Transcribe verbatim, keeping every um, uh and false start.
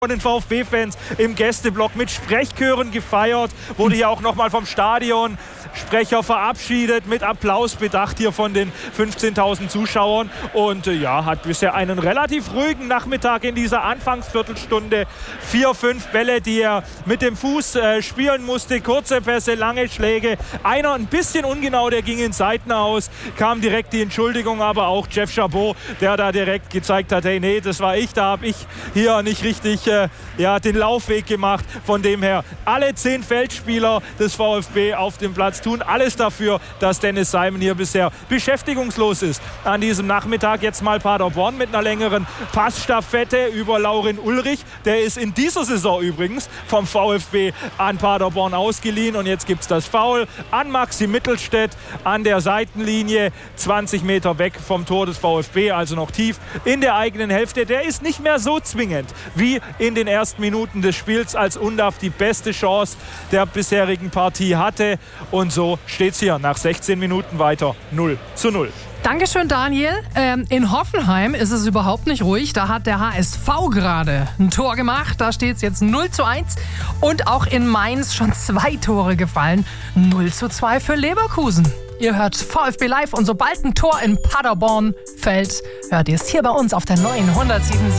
von den VfB-Fans im Gästeblock mit Sprechchören gefeiert, wurde hier auch nochmal vom Stadionsprecher verabschiedet, mit Applaus bedacht hier von den fünfzehntausend Zuschauern und äh, ja, hat bisher einen relativ ruhigen Nachmittag in dieser Anfangsviertelstunde. Vier, fünf Bälle, die er mit dem Fuß äh, spielen musste, kurze Pässe, lange Schläge, einer ein bisschen ungenau, der ging in Seiten aus, kam direkt die Entschuldigung, aber auch Jeff Chabot, der da direkt gezeigt hat, hey, nee, das war ich, da habe ich hier nicht richtig äh, ja, den Laufweg gemacht. Von dem her, alle zehn Feldspieler des VfB auf dem Platz tun alles dafür, dass Dennis Simon hier bisher beschäftigungslos ist. An diesem Nachmittag jetzt mal Paderborn mit einer längeren Passstaffette über Laurin Ulrich. Der ist in dieser Saison übrigens vom VfB an Paderborn ausgeliehen und jetzt gibt es das Foul an Maxi Mittelstädt an der Seitenlinie, zwanzig Meter weg vom Tor des VfB, also noch tief in der eigenen Hälfte. Der ist nicht mehr so zwingend wie in den ersten Minuten des Spiels, als Undav die beste Chance der bisherigen Partie hatte. Und so steht es hier nach sechzehn Minuten weiter null zu null. Dankeschön, Daniel. Ähm, in Hoffenheim ist es überhaupt nicht ruhig. Da hat der H S V gerade ein Tor gemacht. Da steht es jetzt null zu eins. Und auch in Mainz schon zwei Tore gefallen. null zu zwei für Leverkusen. Ihr hört VfB Live und sobald ein Tor in Paderborn fällt, hört ihr es hier bei uns auf der neuen hundertsieben Komma sieben.